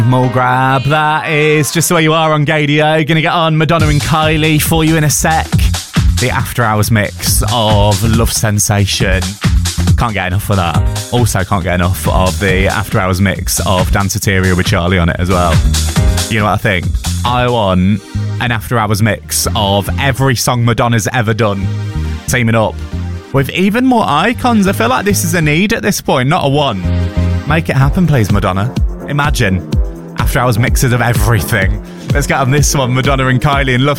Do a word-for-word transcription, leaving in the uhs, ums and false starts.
Mulgrab, that is just the way you are on Gadio. Gonna get on Madonna and Kylie for you in a sec. The After Hours mix of Love Sensation. Can't get enough of that. Also can't get enough of the After Hours mix of Danceteria with Charlie on it as well. You know what I think? I want an After Hours mix of every song Madonna's ever done, teaming up with even more icons. I feel like this is a need at this point, not a want. Make it happen, please, Madonna. Imagine After Hours mixes of everything. Let's get on this one, Madonna and Kylie in Love